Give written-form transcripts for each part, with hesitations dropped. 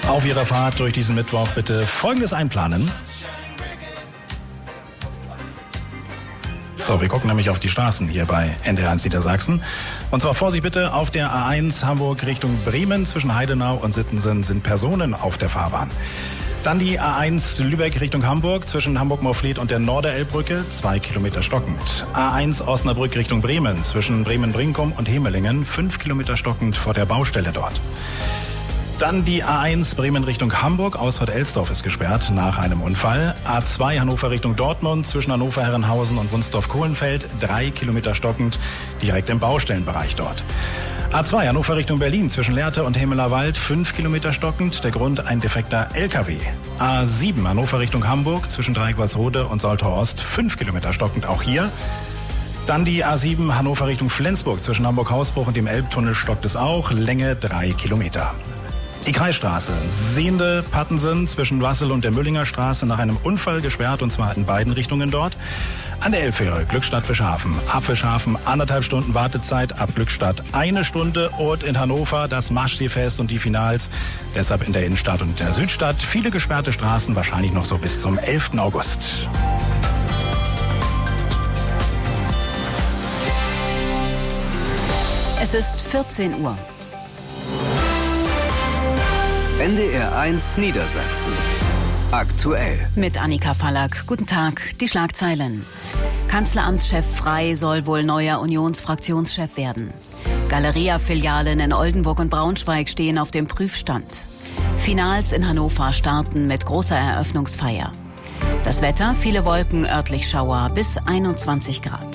Auf Ihrer Fahrt durch diesen Mittwoch bitte Folgendes einplanen. So, wir gucken nämlich auf die Straßen hier bei NDR1 Niedersachsen. Und zwar Vorsicht bitte, auf der A1 Hamburg Richtung Bremen zwischen Heidenau und Sittensen sind Personen auf der Fahrbahn. Dann die A1 Lübeck Richtung Hamburg zwischen Hamburg-Morfleet und der Norderelbbrücke, 2 Kilometer stockend. A1 Osnabrück Richtung Bremen zwischen Bremen-Brinkum und Hemelingen, 5 Kilometer stockend vor der Baustelle dort. Dann die A1 Bremen Richtung Hamburg, Ausfahrt Elsdorf ist gesperrt nach einem Unfall. A2 Hannover Richtung Dortmund zwischen Hannover-Herrenhausen und Wunsdorf-Kohlenfeld, 3 Kilometer stockend, direkt im Baustellenbereich dort. A2 Hannover Richtung Berlin zwischen Lehrte und Hemelerwald, 5 Kilometer stockend, der Grund ein defekter LKW. A7 Hannover Richtung Hamburg zwischen Dreieck-Walsrode und Soltau Ost, 5 Kilometer stockend, auch hier. Dann die A7 Hannover Richtung Flensburg zwischen Hamburg-Hausbruch und dem Elbtunnel stockt es auch, Länge 3 Kilometer. Die Kreisstraße Sehnde-Pattensen zwischen Wassel und der Müllinger Straße nach einem Unfall gesperrt, und zwar in beiden Richtungen dort. An der Elbfähre Glückstadt-Fischhafen. Ab Fischhafen 1,5 Stunden Wartezeit, ab Glückstadt 1 Stunde. Und in Hannover das Maschseefest und die Finals. Deshalb in der Innenstadt und in der Südstadt viele gesperrte Straßen, wahrscheinlich noch so bis zum 11. August. Es ist 14 Uhr. NDR1 Niedersachsen. Aktuell. Mit Annika Fallack. Guten Tag. Die Schlagzeilen. Kanzleramtschef Frey soll wohl neuer Unionsfraktionschef werden. Galeria-Filialen in Oldenburg und Braunschweig stehen auf dem Prüfstand. Finals in Hannover starten mit großer Eröffnungsfeier. Das Wetter, viele Wolken, örtlich Schauer bis 21 Grad.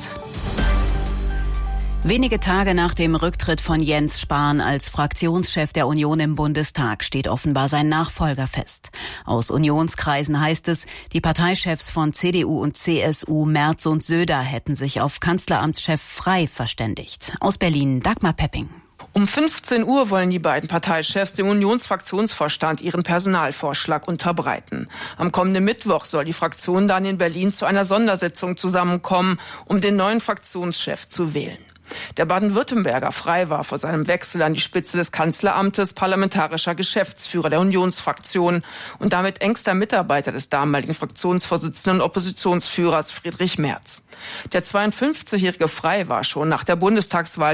Wenige Tage nach dem Rücktritt von Jens Spahn als Fraktionschef der Union im Bundestag steht offenbar sein Nachfolger fest. Aus Unionskreisen heißt es, die Parteichefs von CDU und CSU, Merz und Söder, hätten sich auf Kanzleramtschef Frey verständigt. Aus Berlin, Dagmar Pepping. Um 15 Uhr wollen die beiden Parteichefs dem Unionsfraktionsvorstand ihren Personalvorschlag unterbreiten. Am kommenden Mittwoch soll die Fraktion dann in Berlin zu einer Sondersitzung zusammenkommen, um den neuen Fraktionschef zu wählen. Der Baden-Württemberger Frey war vor seinem Wechsel an die Spitze des Kanzleramtes parlamentarischer Geschäftsführer der Unionsfraktion und damit engster Mitarbeiter des damaligen Fraktionsvorsitzenden und Oppositionsführers Friedrich Merz. Der 52-jährige Frey war schon nach der Bundestagswahl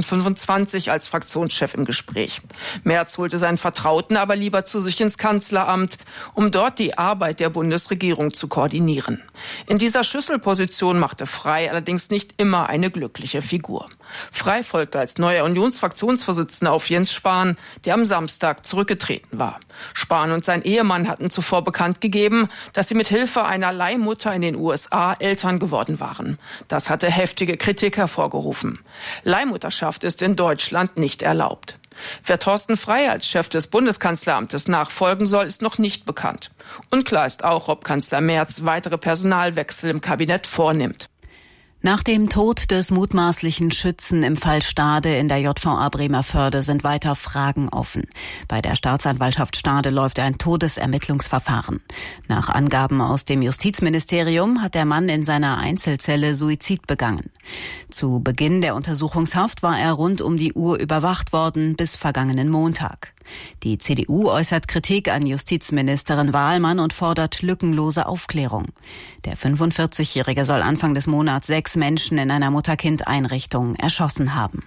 2025 als Fraktionschef im Gespräch. Merz holte seinen Vertrauten aber lieber zu sich ins Kanzleramt, um dort die Arbeit der Bundesregierung zu koordinieren. In dieser Schlüsselposition machte Frey allerdings nicht immer eine glückliche Figur. Frey folgte als neuer Unionsfraktionsvorsitzender auf Jens Spahn, der am Samstag zurückgetreten war. Spahn und sein Ehemann hatten zuvor bekannt gegeben, dass sie mit Hilfe einer Leihmutter in den USA Eltern geworden waren. Das hatte heftige Kritik hervorgerufen. Leihmutterschaft ist in Deutschland nicht erlaubt. Wer Thorsten Frey als Chef des Bundeskanzleramtes nachfolgen soll, ist noch nicht bekannt. Unklar ist auch, ob Kanzler Merz weitere Personalwechsel im Kabinett vornimmt. Nach dem Tod des mutmaßlichen Schützen im Fall Stade in der JVA Bremervörde sind weiter Fragen offen. Bei der Staatsanwaltschaft Stade läuft ein Todesermittlungsverfahren. Nach Angaben aus dem Justizministerium hat der Mann in seiner Einzelzelle Suizid begangen. Zu Beginn der Untersuchungshaft war er rund um die Uhr überwacht worden bis vergangenen Montag. Die CDU äußert Kritik an Justizministerin Wahlmann und fordert lückenlose Aufklärung. Der 45-Jährige soll Anfang des Monats 6 Menschen in einer Mutter-Kind-Einrichtung erschossen haben.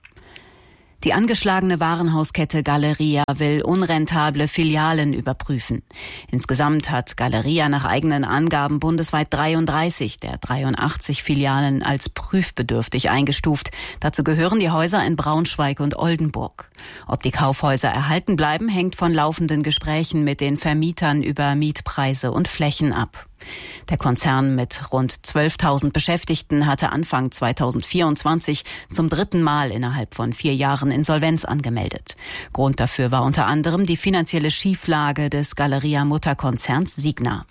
Die angeschlagene Warenhauskette Galeria will unrentable Filialen überprüfen. Insgesamt hat Galeria nach eigenen Angaben bundesweit 33 der 83 Filialen als prüfbedürftig eingestuft. Dazu gehören die Häuser in Braunschweig und Oldenburg. Ob die Kaufhäuser erhalten bleiben, hängt von laufenden Gesprächen mit den Vermietern über Mietpreise und Flächen ab. Der Konzern mit rund 12.000 Beschäftigten hatte Anfang 2024 zum 3. Mal innerhalb von 4 Jahren Insolvenz angemeldet. Grund dafür war unter anderem die finanzielle Schieflage des Galeria-Mutterkonzerns Signa.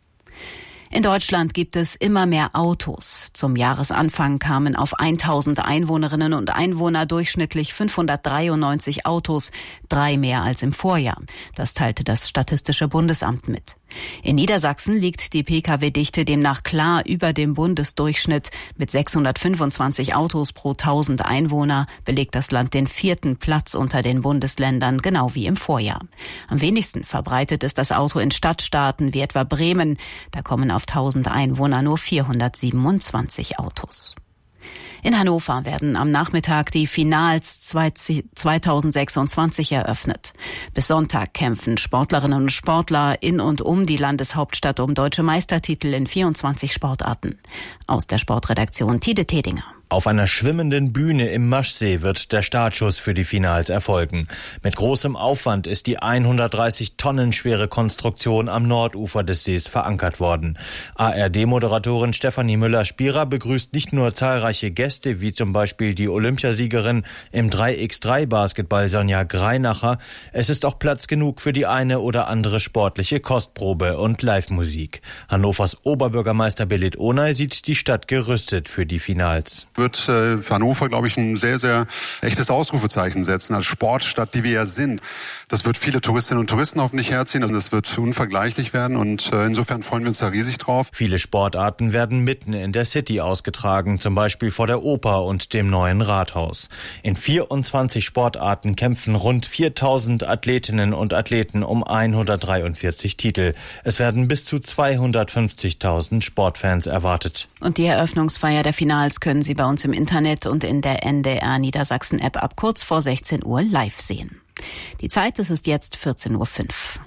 In Deutschland gibt es immer mehr Autos. Zum Jahresanfang kamen auf 1000 Einwohnerinnen und Einwohner durchschnittlich 593 Autos, 3 mehr als im Vorjahr. Das teilte das Statistische Bundesamt mit. In Niedersachsen liegt die Pkw-Dichte demnach klar über dem Bundesdurchschnitt. Mit 625 Autos pro 1000 Einwohner belegt das Land den 4. Platz unter den Bundesländern, genau wie im Vorjahr. Am wenigsten verbreitet ist das Auto in Stadtstaaten wie etwa Bremen. Da kommen auf 1000 Einwohner nur 427 Autos. In Hannover werden am Nachmittag die Finals 2026 eröffnet. Bis Sonntag kämpfen Sportlerinnen und Sportler in und um die Landeshauptstadt um deutsche Meistertitel in 24 Sportarten. Aus der Sportredaktion Tide Tedinger. Auf einer schwimmenden Bühne im Maschsee wird der Startschuss für die Finals erfolgen. Mit großem Aufwand ist die 130 Tonnen schwere Konstruktion am Nordufer des Sees verankert worden. ARD-Moderatorin Stefanie Müller-Spierer begrüßt nicht nur zahlreiche Gäste, wie zum Beispiel die Olympiasiegerin im 3x3-Basketball Sonja Greinacher. Es ist auch Platz genug für die eine oder andere sportliche Kostprobe und Live-Musik. Hannovers Oberbürgermeister Belit Onay sieht die Stadt gerüstet für die Finals. Wird für Hannover, glaube ich, ein sehr, sehr echtes Ausrufezeichen setzen. Als Sportstadt, die wir ja sind. Das wird viele Touristinnen und Touristen hoffentlich herziehen. Also das wird unvergleichlich werden und insofern freuen wir uns da riesig drauf. Viele Sportarten werden mitten in der City ausgetragen, zum Beispiel vor der Oper und dem neuen Rathaus. In 24 Sportarten kämpfen rund 4000 Athletinnen und Athleten um 143 Titel. Es werden bis zu 250.000 Sportfans erwartet. Und die Eröffnungsfeier der Finals können Sie bei uns im Internet und in der NDR Niedersachsen App ab kurz vor 16 Uhr live sehen. Die Zeit, es ist jetzt 14:05 Uhr.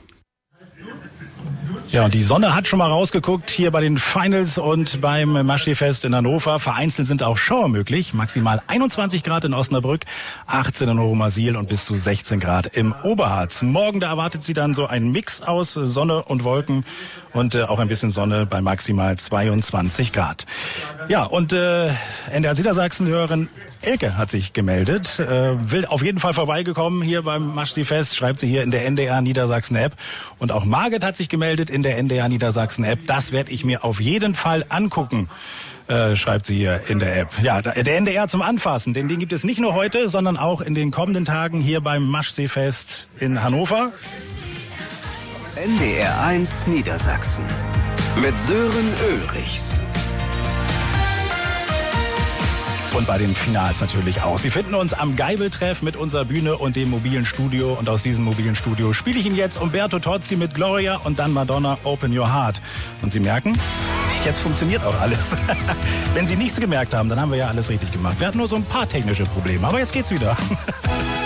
Ja, und die Sonne hat schon mal rausgeguckt hier bei den Finals und beim Maschsee-Fest in Hannover. Vereinzelt sind auch Schauer möglich. Maximal 21 Grad in Osnabrück, 18 in Horumersiel und bis zu 16 Grad im Oberharz. Morgen, da erwartet Sie dann so einen Mix aus Sonne und Wolken und auch ein bisschen Sonne bei maximal 22 Grad. Ja, und NDR Niedersachsen-Hörerin Elke hat sich gemeldet, will auf jeden Fall vorbeigekommen hier beim Maschsee-Fest, schreibt sie hier in der NDR Niedersachsen-App. Und auch Margit hat sich gemeldet in der NDR Niedersachsen-App. Das werde ich mir auf jeden Fall angucken, schreibt sie hier in der App. Ja, der NDR zum Anfassen, den gibt es nicht nur heute, sondern auch in den kommenden Tagen hier beim Maschsee-Fest in Hannover. NDR 1 Niedersachsen mit Sören Ulrichs. Und bei den Finals natürlich auch. Sie finden uns am Geibeltreff mit unserer Bühne und dem mobilen Studio. Und aus diesem mobilen Studio spiele ich Ihnen jetzt Umberto Tozzi mit Gloria und dann Madonna Open Your Heart. Und Sie merken, jetzt funktioniert auch alles. Wenn Sie nichts gemerkt haben, dann haben wir ja alles richtig gemacht. Wir hatten nur so ein paar technische Probleme, aber jetzt geht's wieder.